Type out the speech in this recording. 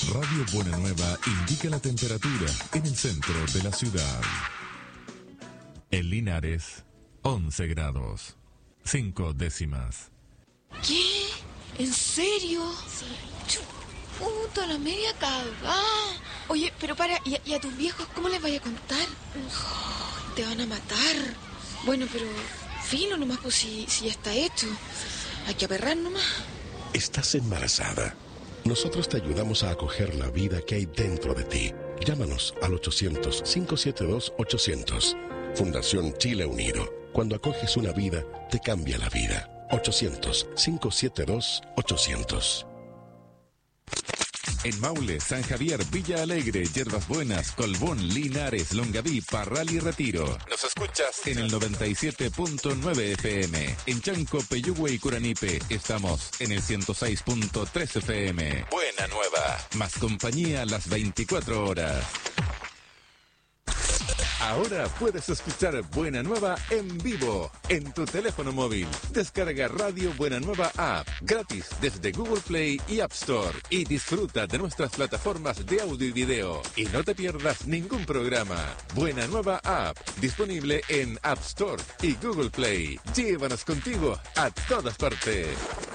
Radio Buena Nueva indica la temperatura en el centro de la ciudad. En Linares, 11 grados, 5 décimas. ¿Qué? ¿En serio? Sí. Puta, la media cagada. Oye, pero para, ¿y a tus viejos cómo les vaya a contar? Oh, te van a matar. Bueno, pero filo nomás, pues si ya está hecho. Hay que aperrar nomás. Estás embarazada. Nosotros te ayudamos a acoger la vida que hay dentro de ti. Llámanos al 800-572-800. Fundación Chile Unido. Cuando acoges una vida, te cambia la vida. 800-572-800. En Maule, San Javier, Villa Alegre, Hierbas Buenas, Colbún, Linares, Longaví, Parral y Retiro. Nos escuchas en el 97.9 FM. En Chanco, Peyúgue y Curanipe estamos en el 106.3 FM. Buena Nueva, más compañía las 24 horas. Ahora puedes escuchar Buena Nueva en vivo en tu teléfono móvil. Descarga Radio Buena Nueva App gratis desde Google Play y App Store y disfruta de nuestras plataformas de audio y video. Y no te pierdas ningún programa. Buena Nueva App disponible en App Store y Google Play. Llévanos contigo a todas partes.